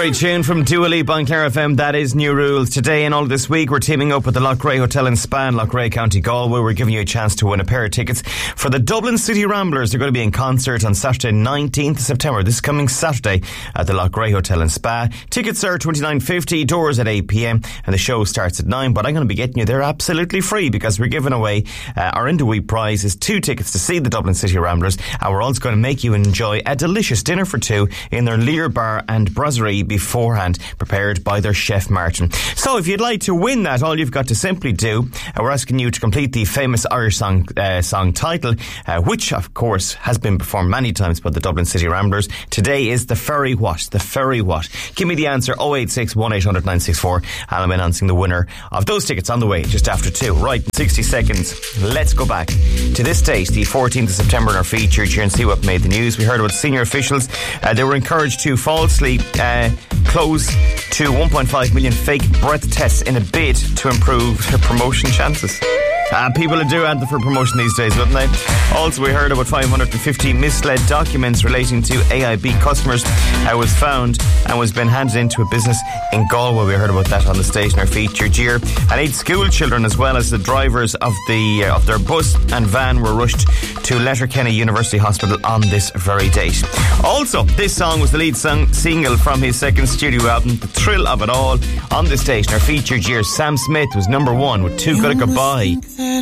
Great tune from Dua Lipa on Clare FM. That is New Rules. Today and all this week, we're teaming up with the Lochray Hotel and Spa in Lochray, County Galway. We're giving you a chance to win a pair of tickets for the Dublin City Ramblers. They're going to be in concert on Saturday, 19th of September. This coming Saturday at the Lochray Hotel and Spa. Tickets are $29.50, doors at 8 p.m. and the show starts at 9. But I'm going to be getting you there absolutely free because we're giving away our end of week prize is 2 tickets to see the Dublin City Ramblers. And we're also going to make you enjoy a delicious dinner for 2 in their Lear Bar and Brasserie beforehand, prepared by their chef Martin. So if you'd like to win that, all you've got to simply do, we're asking you to complete the famous Irish song title, which of course has been performed many times by the Dublin City Ramblers. Today is The Ferry What? The Ferry What? Give me the answer, 086 1800 964, and I'm announcing the winner of those tickets on the way just after 2. Right, in 60 seconds, let's go back to this date, the 14th of September, in our feature here and see what made the news. We heard about senior officials. They were encouraged to falsely close to 1.5 million fake breath tests in a bid to improve their promotion chances. People would do anything for promotion these days, wouldn't they? Also, we heard about 550 misled documents relating to AIB customers was found and was been handed into a business in Galway. We heard about that on the station, our feature year. And 8 school children, as well as the drivers of their bus and van, were rushed to Letterkenny University Hospital on this very date. Also, this song was the lead single from his second studio album, The Thrill of It All. On this station, our featured year, Sam Smith was number 1 with Too Good a Goodbye.